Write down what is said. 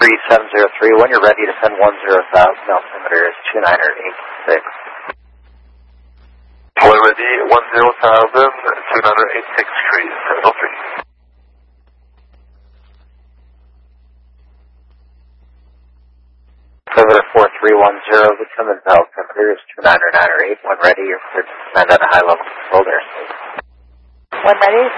3703. When you're ready to send 10,000, altimeter is 2986. When ready, 10,000, 2986 degrees, 703. Over 4310, the Simmons altimeter is 2998. When ready, you're cleared to send at a high level controlled airspace. When ready,